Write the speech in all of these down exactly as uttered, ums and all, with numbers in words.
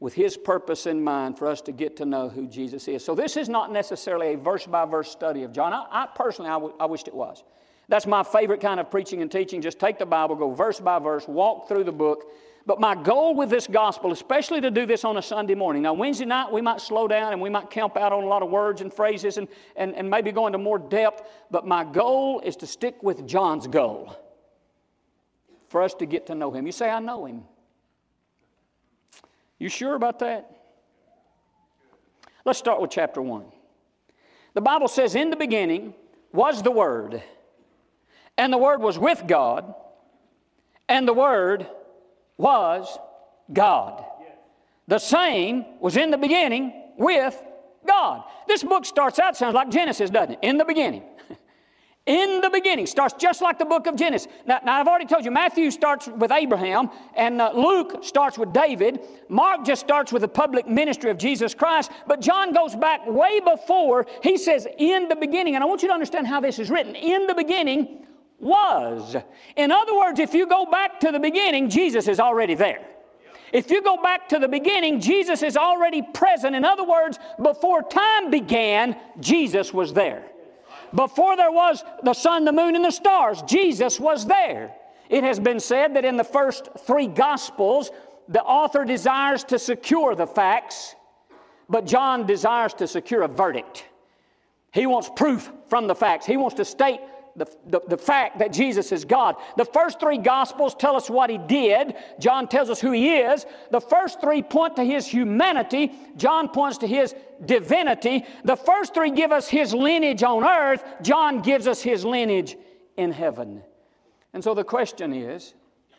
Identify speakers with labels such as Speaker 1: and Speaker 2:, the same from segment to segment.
Speaker 1: with His purpose in mind for us to get to know who Jesus is. So this is not necessarily a verse-by-verse study of John. I, I personally, I, w- I wished it was. That's my favorite kind of preaching and teaching. Just take the Bible, go verse by verse, walk through the book. But my goal with this gospel, especially to do this on a Sunday morning. Now, Wednesday night, we might slow down and we might camp out on a lot of words and phrases and, and, and maybe go into more depth. But my goal is to stick with John's goal, for us to get to know Him. You say, I know Him. You sure about that? Let's start with chapter one. The Bible says, in the beginning was the Word, and the Word was with God, and the Word was God. The same was in the beginning with God. This book starts out, sounds like Genesis, doesn't it? In the beginning. In the beginning. Starts just like the book of Genesis. Now, now I've already told you, Matthew starts with Abraham, and uh, Luke starts with David. Mark just starts with the public ministry of Jesus Christ. But John goes back way before. He says, in the beginning. And I want you to understand how this is written. In the beginning was. In other words, if you go back to the beginning, Jesus is already there. If you go back to the beginning, Jesus is already present. In other words, before time began, Jesus was there. Before there was the sun, the moon, and the stars, Jesus was there. It has been said that in the first three Gospels, the author desires to secure the facts, but John desires to secure a verdict. He wants proof from the facts. He wants to state The, the, the fact that Jesus is God. The first three Gospels tell us what He did. John tells us who He is. The first three point to His humanity. John points to His divinity. The first three give us His lineage on earth. John gives us His lineage in heaven. And so the question is,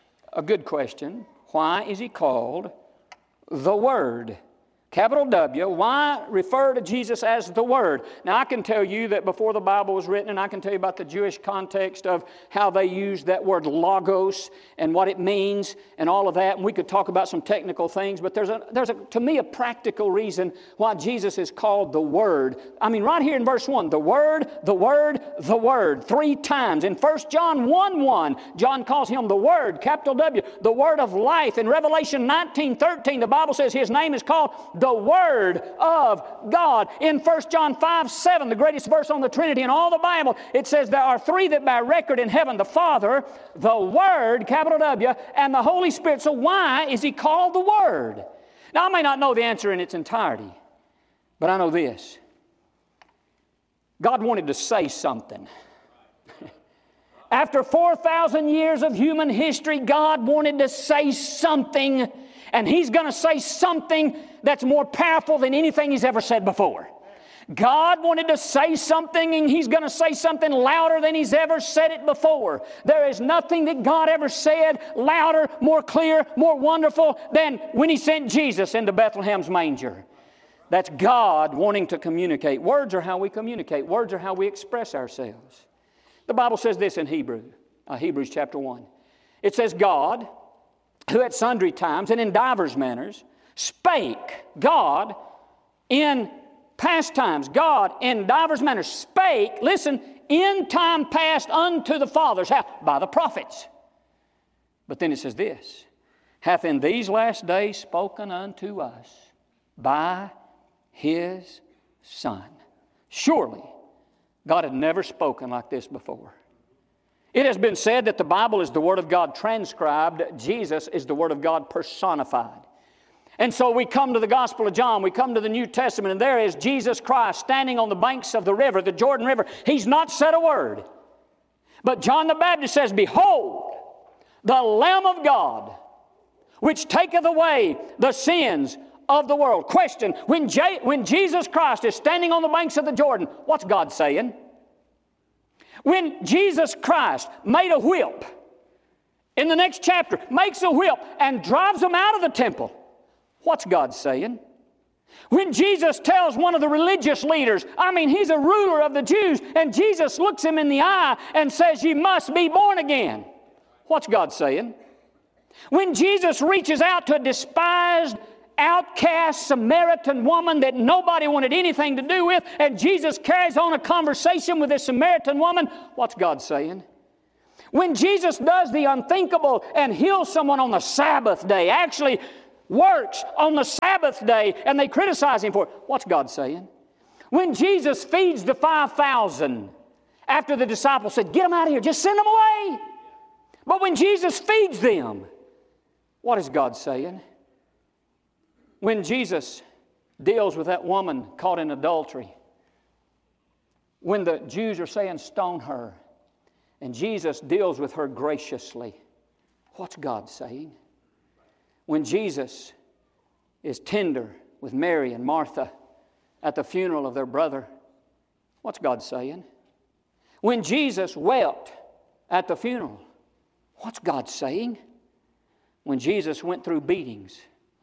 Speaker 1: a good question, why is He called the Word? Capital W, why refer to Jesus as the Word? Now, I can tell you that before the Bible was written, and I can tell you about the Jewish context of how they used that word logos and what it means and all of that. And we could talk about some technical things, but there's, a, there's a, to me, a practical reason why Jesus is called the Word. I mean, right here in verse one, the Word, the Word, the Word, three times. In First John one one, John calls Him the Word, capital W, the Word of life. In Revelation nineteen thirteen, the Bible says His name is called the Word of God. In First John five seven, the greatest verse on the Trinity in all the Bible, it says there are three that bear record in heaven, the Father, the Word, capital W, and the Holy Spirit. So why is He called the Word? Now, I may not know the answer in its entirety, but I know this. God wanted to say something. After four thousand years of human history, God wanted to say something, and He's going to say something that's more powerful than anything He's ever said before. God wanted to say something, and He's going to say something louder than He's ever said it before. There is nothing that God ever said louder, more clear, more wonderful than when He sent Jesus into Bethlehem's manger. That's God wanting to communicate. Words are how we communicate. Words are how we express ourselves. The Bible says this in Hebrew, uh, Hebrews chapter one. It says, God, who at sundry times and in divers manners spake, God in past times, God in divers manners spake, listen, in time past unto the fathers. How? By the prophets. But then it says this, hath in these last days spoken unto us by His Son. Surely God had never spoken like this before. It has been said that the Bible is the Word of God transcribed. Jesus is the Word of God personified. And so we come to the Gospel of John, we come to the New Testament, and there is Jesus Christ standing on the banks of the river, the Jordan River. He's not said a word. But John the Baptist says, behold, the Lamb of God, which taketh away the sins of the world. Question, when, J- when Jesus Christ is standing on the banks of the Jordan, what's God saying? When Jesus Christ made a whip, in the next chapter, makes a whip and drives them out of the temple, what's God saying? When Jesus tells one of the religious leaders, I mean, he's a ruler of the Jews, and Jesus looks him in the eye and says, you must be born again, what's God saying? When Jesus reaches out to a despised, outcast Samaritan woman that nobody wanted anything to do with, and Jesus carries on a conversation with this Samaritan woman, what's God saying? When Jesus does the unthinkable and heals someone on the Sabbath day, actually works on the Sabbath day and they criticize Him for it. What's God saying? When Jesus feeds the five thousand, after the disciples said, get them out of here, just send them away. But when Jesus feeds them, what is God saying? When Jesus deals with that woman caught in adultery, when the Jews are saying stone her, and Jesus deals with her graciously, what's God saying? When Jesus is tender with Mary and Martha at the funeral of their brother, what's God saying? When Jesus wept at the funeral, what's God saying? When Jesus went through beatings,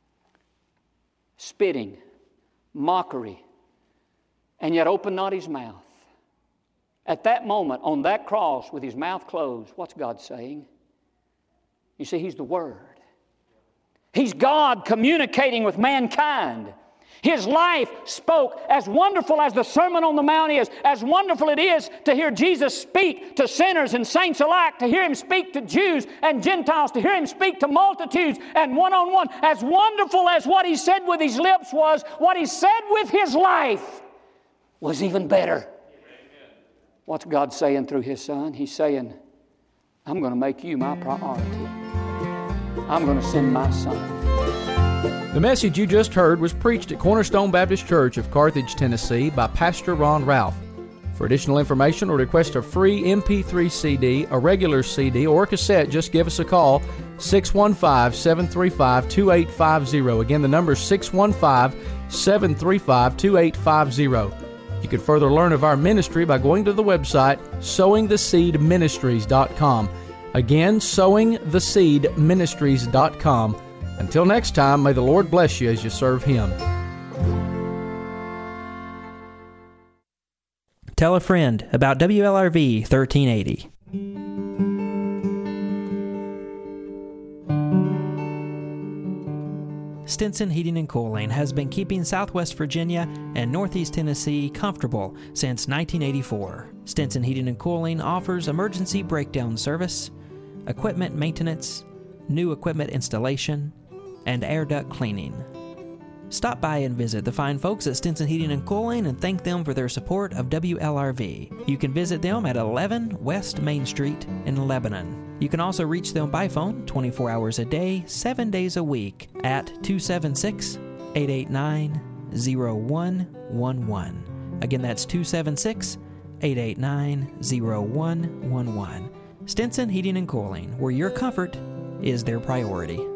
Speaker 1: spitting, mockery, and yet opened not His mouth. At that moment, on that cross with His mouth closed, what's God saying? You see, He's the Word. He's God communicating with mankind. His life spoke. As wonderful as the Sermon on the Mount is, as wonderful it is to hear Jesus speak to sinners and saints alike, to hear Him speak to Jews and Gentiles, to hear Him speak to multitudes and one-on-one, as wonderful as what He said with His lips was, what He said with His life was even better. What's God saying through His Son? He's saying, I'm going to make you my priority. I'm going to send my Son.
Speaker 2: The message you just heard was preached at Cornerstone Baptist Church of Carthage, Tennessee by Pastor Ron Ralph. For additional information or request a free M P three C D, a regular C D, or cassette, just give us a call, six one five, seven three five, two eight five zero. Again, the number is six one five, seven three five, two eight five zero. You can further learn of our ministry by going to the website sowing the seed ministries dot com. Again, sowing the seed ministries dot com. Until next time, may the Lord bless you as you serve Him.
Speaker 3: Tell a friend about W L R V thirteen eighty. Stinson Heating and Cooling has been keeping Southwest Virginia and Northeast Tennessee comfortable since nineteen eighty-four. Stinson Heating and Cooling offers emergency breakdown service, equipment maintenance, new equipment installation, and air duct cleaning. Stop by and visit the fine folks at Stinson Heating and Cooling and thank them for their support of W L R V. You can visit them at eleven West Main Street in Lebanon. You can also reach them by phone twenty-four hours a day, seven days a week at two seven six, eight eight nine, zero one one one. Again, that's two seven six, eight eight nine, zero one one one. Stinson Heating and Cooling, where your comfort is their priority.